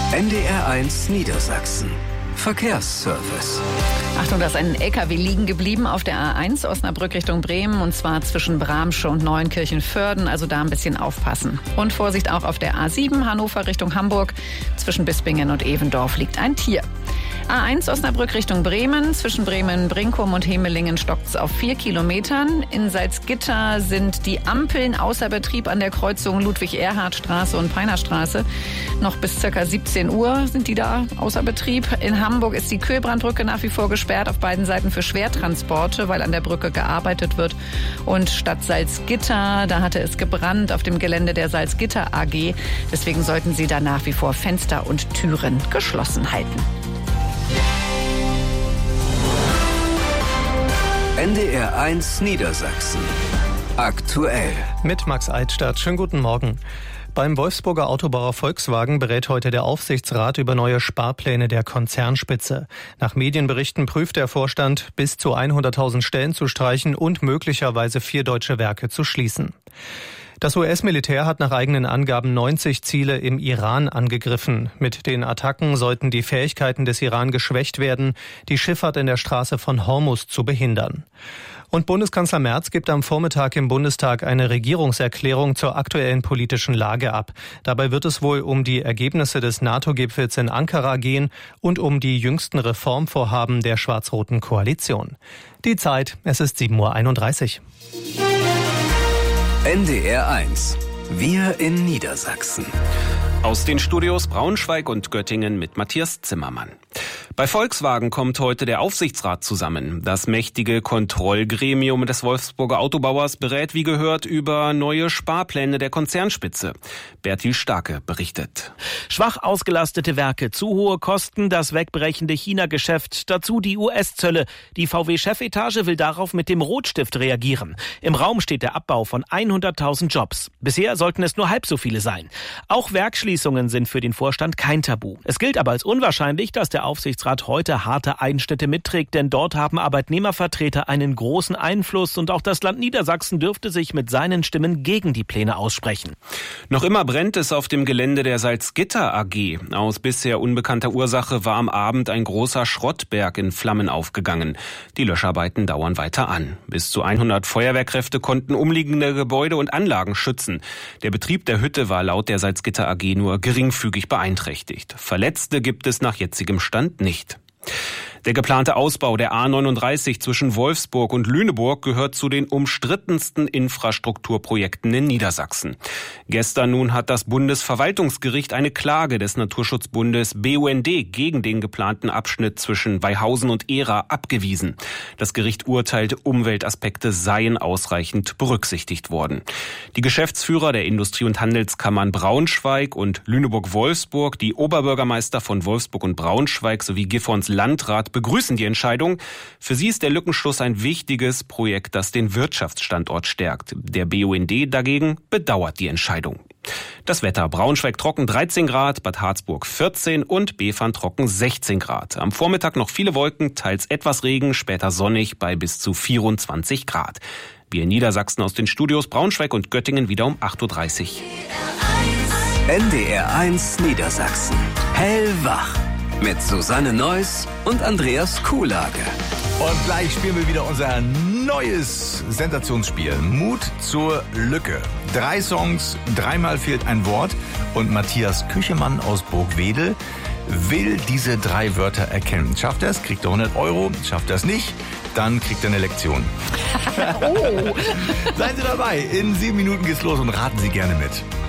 NDR1 Niedersachsen. Verkehrsservice. Achtung, da ist ein LKW liegen geblieben auf der A1 Osnabrück Richtung Bremen, und zwar zwischen Bramsche und Neuenkirchen-Vörden, also da ein bisschen aufpassen. Und Vorsicht auch auf der A7 Hannover Richtung Hamburg, zwischen Bispingen und Evendorf liegt ein Tier. A1 Osnabrück Richtung Bremen, zwischen Bremen-Brinkum und Hemelingen stockt es auf 4 Kilometern. In Salzgitter sind die Ampeln außer Betrieb an der Kreuzung Ludwig-Erhard-Straße und Peinerstraße. Noch bis ca. 17 Uhr sind die da außer Betrieb. In Hamburg ist die Kühlbrandbrücke nach wie vor gesperrt auf beiden Seiten für Schwertransporte, weil an der Brücke gearbeitet wird. Und Stadt Salzgitter, da hatte es gebrannt auf dem Gelände der Salzgitter AG. Deswegen sollten Sie da nach wie vor Fenster und Türen geschlossen halten. NDR1 Niedersachsen. Aktuell. Mit Max Eidstadt. Schönen guten Morgen. Beim Wolfsburger Autobauer Volkswagen berät heute der Aufsichtsrat über neue Sparpläne der Konzernspitze. Nach Medienberichten prüft der Vorstand, bis zu 100.000 Stellen zu streichen und möglicherweise 4 deutsche Werke zu schließen. Das US-Militär hat nach eigenen Angaben 90 Ziele im Iran angegriffen. Mit den Attacken sollten die Fähigkeiten des Iran geschwächt werden, die Schifffahrt in der Straße von Hormuz zu behindern. Und Bundeskanzler Merz gibt am Vormittag im Bundestag eine Regierungserklärung zur aktuellen politischen Lage ab. Dabei wird es wohl um die Ergebnisse des NATO-Gipfels in Ankara gehen und um die jüngsten Reformvorhaben der schwarz-roten Koalition. Die Zeit, es ist 7:31 Uhr. NDR1. Wir in Niedersachsen. Aus den Studios Braunschweig und Göttingen mit Matthias Zimmermann. Bei Volkswagen kommt heute der Aufsichtsrat zusammen. Das mächtige Kontrollgremium des Wolfsburger Autobauers berät wie gehört über neue Sparpläne der Konzernspitze. Bertil Starke berichtet. Schwach ausgelastete Werke, zu hohe Kosten, das wegbrechende China-Geschäft, dazu die US-Zölle. Die VW-Chefetage will darauf mit dem Rotstift reagieren. Im Raum steht der Abbau von 100.000 Jobs. Bisher sollten es nur halb so viele sein. Auch Werksschließungen sind für den Vorstand kein Tabu. Es gilt aber als unwahrscheinlich, dass der Aufsichtsrat heute harte Einschnitte mitträgt, denn dort haben Arbeitnehmervertreter einen großen Einfluss und auch das Land Niedersachsen dürfte sich mit seinen Stimmen gegen die Pläne aussprechen. Noch immer brennt es auf dem Gelände der Salzgitter AG. Aus bisher unbekannter Ursache war am Abend ein großer Schrottberg in Flammen aufgegangen. Die Löscharbeiten dauern weiter an. Bis zu 100 Feuerwehrkräfte konnten umliegende Gebäude und Anlagen schützen. Der Betrieb der Hütte war laut der Salzgitter AG nur geringfügig beeinträchtigt. Verletzte gibt es nach jetzigem Stand nicht. Der geplante Ausbau der A39 zwischen Wolfsburg und Lüneburg gehört zu den umstrittensten Infrastrukturprojekten in Niedersachsen. Gestern nun hat das Bundesverwaltungsgericht eine Klage des Naturschutzbundes BUND gegen den geplanten Abschnitt zwischen Weihausen und Ehra abgewiesen. Das Gericht urteilte, Umweltaspekte seien ausreichend berücksichtigt worden. Die Geschäftsführer der Industrie- und Handelskammern Braunschweig und Lüneburg-Wolfsburg, die Oberbürgermeister von Wolfsburg und Braunschweig sowie Gifhorns Landrat begrüßen die Entscheidung. Für sie ist der Lückenschluss ein wichtiges Projekt, das den Wirtschaftsstandort stärkt. Der BUND dagegen bedauert die Entscheidung. Das Wetter: Braunschweig trocken 13 Grad, Bad Harzburg 14 und Befern trocken 16 Grad. Am Vormittag noch viele Wolken, teils etwas Regen, später sonnig bei bis zu 24 Grad. Wir in Niedersachsen aus den Studios Braunschweig und Göttingen wieder um 8:30 Uhr. NDR1 Niedersachsen. Hellwach. Mit Susanne Neuss und Andreas Kuhlage. Und gleich spielen wir wieder unser neues Sensationsspiel. Mut zur Lücke. 3 Songs, 3-mal fehlt ein Wort. Und Matthias Küchemann aus Burgwedel will diese 3 Wörter erkennen. Schafft er es, kriegt er 100 Euro. Schafft er es nicht, dann kriegt er eine Lektion. Oh. Seien Sie dabei. In 7 Minuten geht's los und raten Sie gerne mit.